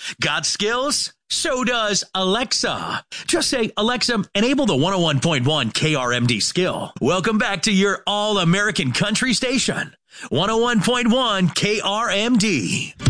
Got skills? So does Alexa. Just say, Alexa, enable the 101.1 KRMD skill. Welcome back to your all-American country station, 101.1 KRMD.